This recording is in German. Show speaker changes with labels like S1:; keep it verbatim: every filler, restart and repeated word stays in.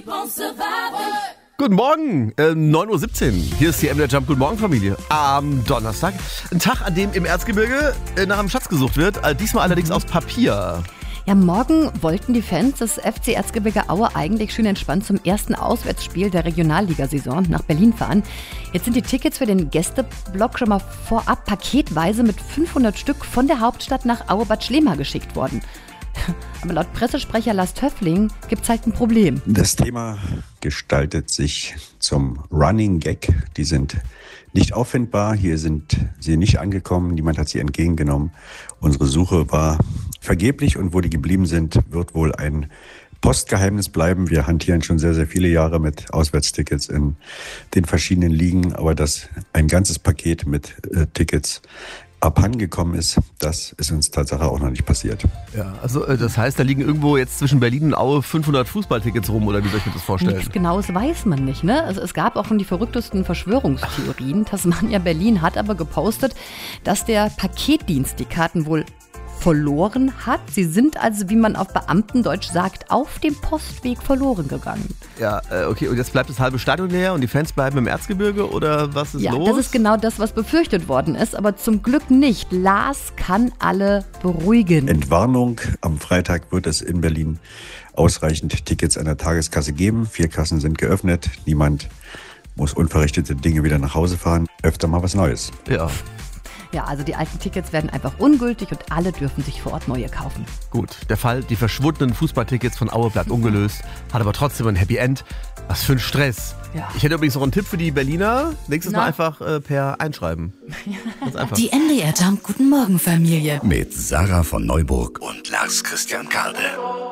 S1: Guten Morgen, äh, neun Uhr siebzehn. Hier ist die M D R Jump. Guten Morgen, Familie. Am Donnerstag. Ein Tag, an dem im Erzgebirge äh, nach einem Schatz gesucht wird. Äh, diesmal allerdings aus Papier.
S2: Ja, morgen wollten die Fans des F C Erzgebirge Aue eigentlich schön entspannt zum ersten Auswärtsspiel der Regionalligasaison nach Berlin fahren. Jetzt sind die Tickets für den Gästeblock schon mal vorab paketweise mit fünfhundert Stück von der Hauptstadt nach Aue-Bad Schlema geschickt worden. Aber laut Pressesprecher Lars Töffling gibt's halt ein Problem.
S3: Das Thema gestaltet sich zum Running Gag. Die sind nicht auffindbar. Hier sind sie nicht angekommen. Niemand hat sie entgegengenommen. Unsere Suche war vergeblich und wo die geblieben sind, wird wohl ein Postgeheimnis bleiben. Wir hantieren schon sehr, sehr viele Jahre mit Auswärtstickets in den verschiedenen Ligen. Aber dass ein ganzes Paket mit äh, Tickets abhandengekommen ist, das ist uns Tatsache auch noch nicht passiert.
S1: Ja, also äh, das heißt, da liegen irgendwo jetzt zwischen Berlin und Aue fünfhundert Fußballtickets rum, oder wie soll ich mir das vorstellen?
S2: Nichts Genaues weiß man nicht, ne? Also es gab auch schon die verrücktesten Verschwörungstheorien. Tasmania Berlin hat aber gepostet, dass der Paketdienst die Karten wohl verloren hat. Sie sind also, wie man auf Beamtendeutsch sagt, auf dem Postweg verloren gegangen.
S1: Ja, äh, okay, und jetzt bleibt das halbe Stadion leer und die Fans bleiben im Erzgebirge, oder was ist
S2: ja,
S1: los?
S2: Ja, das ist genau das, was befürchtet worden ist, aber zum Glück nicht. Lars kann alle beruhigen.
S3: Entwarnung: Am Freitag wird es in Berlin ausreichend Tickets an der Tageskasse geben. Vier Kassen sind geöffnet. Niemand muss unverrichtete Dinge wieder nach Hause fahren. Öfter mal was Neues.
S1: Ja.
S2: Ja, also die alten Tickets werden einfach ungültig und alle dürfen sich vor Ort neue kaufen.
S1: Gut, der Fall, die verschwundenen Fußballtickets von Aue bleibt ungelöst, hat aber trotzdem ein Happy End. Was für ein Stress. Ja. Ich hätte übrigens noch einen Tipp für die Berliner. Nächstes Na? Mal einfach äh, per Einschreiben. Ganz einfach.
S4: Die M D R Jump Guten Morgen Familie.
S5: Mit Sarah von Neuburg und Lars Christian Karde.